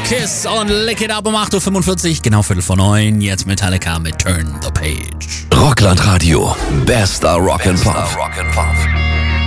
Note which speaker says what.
Speaker 1: Kiss und Lick It Up um 8.45 Uhr, genau 8:45. Jetzt Metallica mit Turn the Page.
Speaker 2: Rockland Radio, bester Rock and Pop.